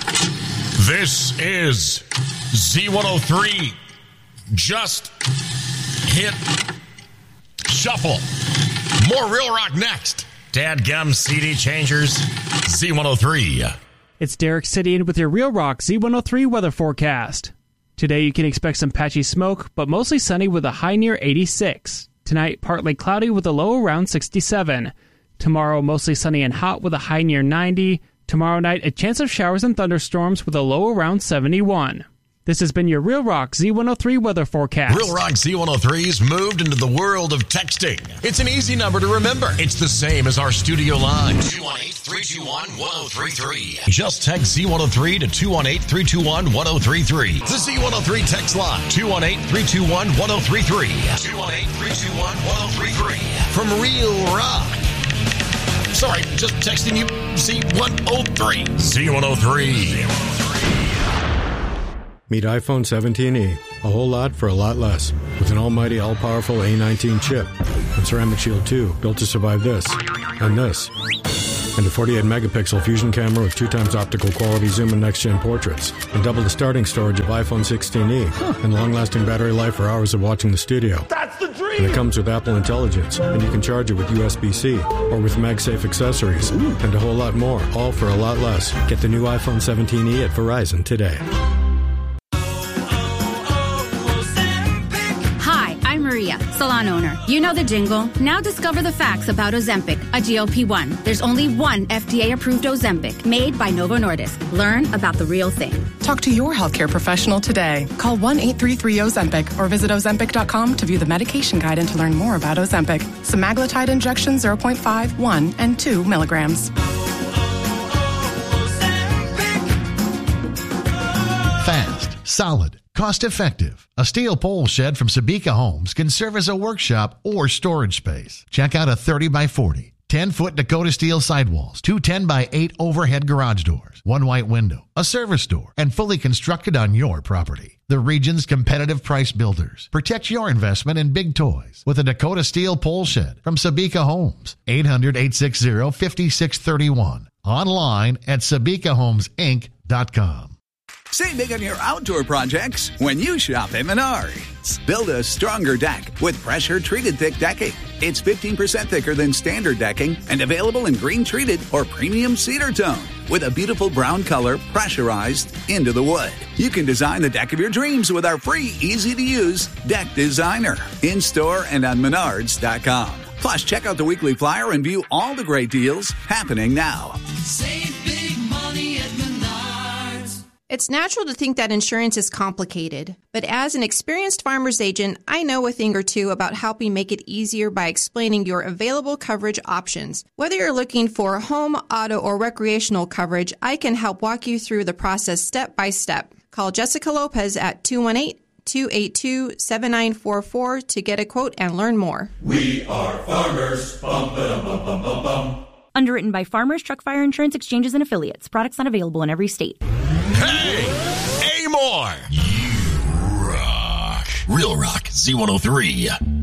This is Z103. Just hit shuffle. More Real Rock next. Dadgum CD changers. Z103. It's Derek Sidian with your Real Rock Z103 weather forecast. Today you can expect some patchy smoke, but mostly sunny with a high near 86. Tonight, partly cloudy with a low around 67. Tomorrow, mostly sunny and hot with a high near 90. Tomorrow night, a chance of showers and thunderstorms with a low around 71. This has been your Real Rock Z103 weather forecast. Real Rock Z103's moved into the world of texting. It's an easy number to remember. It's the same as our studio line. 218-321-1033. Just text Z103 to 218-321-1033. The Z103 text line. 218-321-1033. 218-321-1033. From Real Rock. Sorry, just texting you Z103. Z103. Meet iPhone 17e. A whole lot for a lot less. With an almighty, all-powerful A19 chip. And Ceramic Shield 2, built to survive this. And this. And a 48-megapixel fusion camera with 2x optical quality zoom and next-gen portraits. And double the starting storage of iPhone 16e. And long-lasting battery life for hours of watching the studio. That's the dream! And it comes with Apple Intelligence. And you can charge it with USB-C. Or with MagSafe accessories. And a whole lot more. All for a lot less. Get the new iPhone 17e at Verizon today. Maria, salon owner. You know the jingle. Now discover the facts about Ozempic, a GLP-1. There's only one FDA-approved Ozempic, made by Novo Nordisk. Learn about the real thing. Talk to your healthcare professional today. Call 1-833-OZEMPIC or visit Ozempic.com to view the medication guide and to learn more about Ozempic. Semaglutide injection 0.5, 1, and 2 milligrams. Fast, solid, cost-effective. A steel pole shed from Sabika Homes can serve as a workshop or storage space. Check out a 30 by 40, 10-foot Dakota steel sidewalls, 2 10 by 8 overhead garage doors, 1 white window, a service door, and fully constructed on your property. The region's competitive price builders. Protect your investment in big toys with a Dakota steel pole shed from Sabika Homes. 800-860-5631. Online at SabikaHomesInc.com. Save big on your outdoor projects when you shop at Menards. Build a stronger deck with pressure-treated thick decking. It's 15% thicker than standard decking and available in green-treated or premium cedar tone with a beautiful brown color pressurized into the wood. You can design the deck of your dreams with our free, easy-to-use Deck Designer in-store and on Menards.com. Plus, check out the weekly flyer and view all the great deals happening now. Save big money at Menards. It's natural to think that insurance is complicated, but as an experienced farmer's agent, I know a thing or two about helping make it easier by explaining your available coverage options. Whether you're looking for home, auto, or recreational coverage, I can help walk you through the process step by step. Call Jessica Lopez at 218-282-7944 to get a quote and learn more. We are farmers. Bum, ba-dum, bum, bum, bum, bum. Underwritten by Farmers Truck Fire Insurance Exchanges and Affiliates. Products not available in every state. Hey, Amor! You rock. Real Rock Z103.